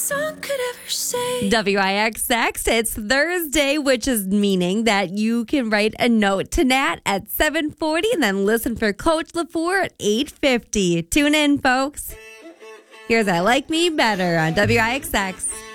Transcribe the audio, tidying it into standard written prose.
song could ever say. WIXX, it's Thursday, which is meaning that you can write a note to Nat at 7:40 and then listen for Coach LaFour at 8:50. Tune in, folks. Here's I Like Me Better on WIXX.